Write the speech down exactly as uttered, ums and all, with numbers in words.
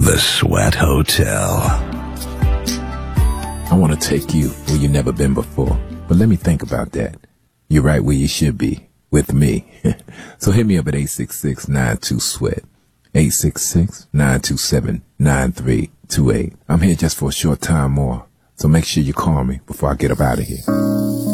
The Sweat Hotel. I want to take you where you've never been before, but let me think about that. You're right where you should be, with me. So hit me up at eight six six, nine two, sweat, eight six six, nine two seven, nine three two eight. I'm here just for a short time more, so make sure you call me before I get up out of here.